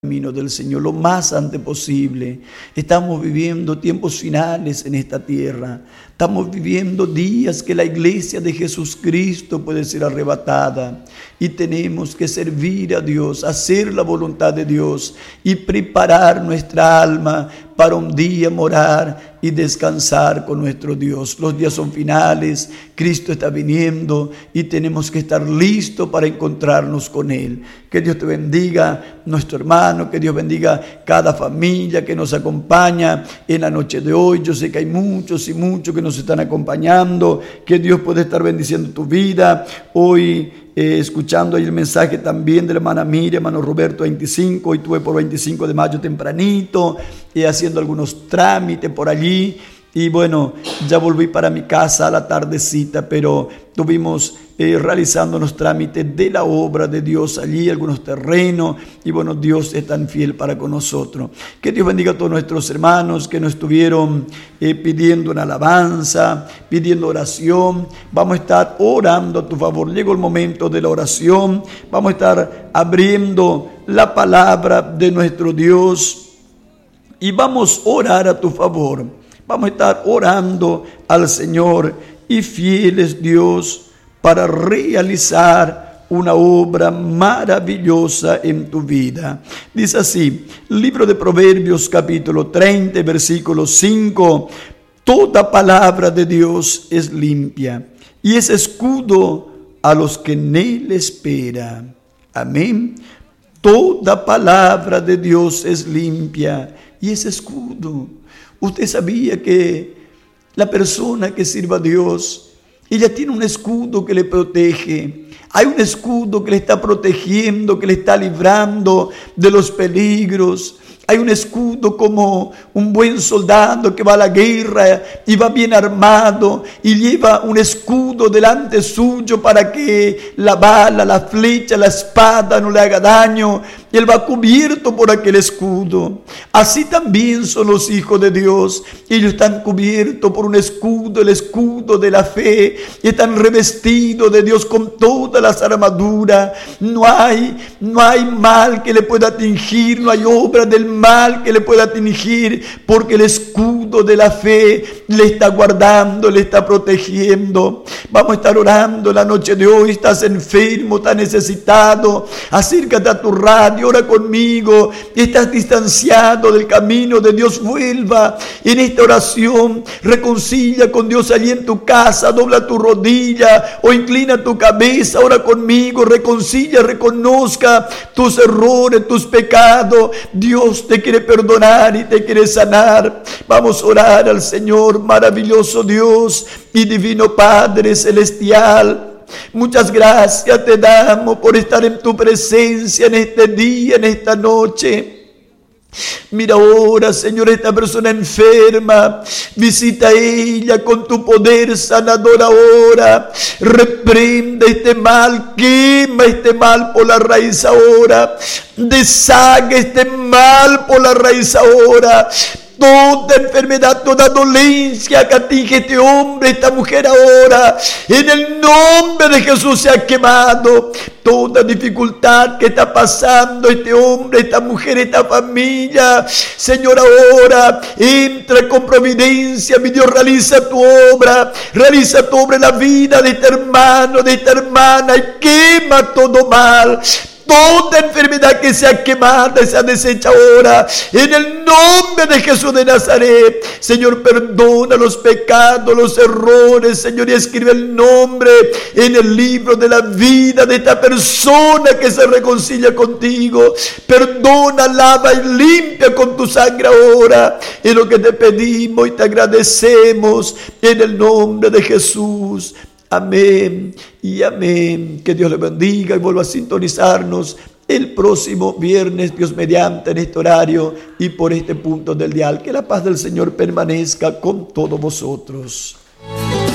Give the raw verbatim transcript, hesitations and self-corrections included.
camino del Señor lo más antes posible. Estamos viviendo tiempos finales en esta tierra. Estamos viviendo días que la iglesia de Jesucristo puede ser arrebatada y tenemos que servir a Dios, hacer la voluntad de Dios y preparar nuestra alma para un día morar y descansar con nuestro Dios. Los días son finales, Cristo está viniendo y tenemos que estar listos para encontrarnos con Él. Que Dios te bendiga, nuestro hermano, que Dios bendiga cada familia que nos acompaña en la noche de hoy. Yo sé que hay muchos y muchos que nos están acompañando, que Dios puede estar bendiciendo tu vida. Hoy eh, escuchando ahí el mensaje también de la hermana Miriam, hermano Roberto veinticinco, hoy tuve por veinticinco de mayo tempranito, y haciendo algunos trámites por allí. Y bueno, ya volví para mi casa a la tardecita, pero estuvimos eh, realizando los trámites de la obra de Dios allí, algunos terrenos, y bueno, Dios es tan fiel para con nosotros. Que Dios bendiga a todos nuestros hermanos que nos estuvieron eh, pidiendo una alabanza, pidiendo oración. Vamos a estar orando a tu favor. Llegó el momento de la oración. Vamos a estar abriendo la palabra de nuestro Dios y vamos a orar a tu favor. Vamos a estar orando al Señor y fiel es Dios para realizar una obra maravillosa en tu vida. Dice así, libro de Proverbios capítulo treinta, versículo cinco. Toda palabra de Dios es limpia y es escudo a los que en él esperan. Amén. Toda palabra de Dios es limpia y es escudo. Usted sabía que la persona que sirva a Dios, ella tiene un escudo que le protege. Hay un escudo que le está protegiendo, que le está librando de los peligros. Hay un escudo como un buen soldado que va a la guerra y va bien armado y lleva un escudo delante suyo para que la bala, la flecha, la espada no le haga daño. Y él va cubierto por aquel escudo. Así también son los hijos de Dios. Ellos están cubiertos por un escudo, el escudo de la fe. Y están revestidos de Dios con todas las armaduras. No hay, no hay mal que le pueda atingir, no hay obra del mal que le pueda atingir, porque el escudo de la fe le está guardando, le está protegiendo. Vamos a estar orando la noche de hoy. Estás enfermo, estás necesitado, acércate a tu radio, ora conmigo. Estás distanciado del camino de Dios, vuelva en esta oración, reconcilia con Dios allí en tu casa, dobla tu rodilla o inclina tu cabeza, ora conmigo, reconcilia, reconozca tus errores, tus pecados. Dios te quiere perdonar y te quiere sanar. Vamos a orar al Señor, maravilloso Dios y divino Padre celestial. Muchas gracias te damos por estar en tu presencia en este día, en esta noche. Mira ahora, Señor, esta persona enferma, visita a ella con tu poder sanador ahora. Reprende este mal, quema este mal por la raíz ahora. Deshaga este mal por la raíz ahora. Toda enfermedad, toda dolencia que atinge este hombre, esta mujer ahora, en el nombre de Jesús se ha quemado. Toda dificultad que está pasando este hombre, esta mujer, esta familia, Señor, ahora entra con providencia. Mi Dios, realiza tu obra, realiza tu obra en la vida de este hermano, de esta hermana, y quema todo mal. Toda enfermedad que sea quemada, sea deshecha ahora, en el nombre de Jesús de Nazaret. Señor, perdona los pecados, los errores, Señor, y escribe el nombre en el libro de la vida de esta persona que se reconcilia contigo. Perdona, lava y limpia con tu sangre ahora. Es lo que te pedimos y te agradecemos en el nombre de Jesús. Amén y amén. Que Dios le bendiga y vuelva a sintonizarnos el próximo viernes, Dios mediante, en este horario y por este punto del dial. Que la paz del Señor permanezca con todos vosotros.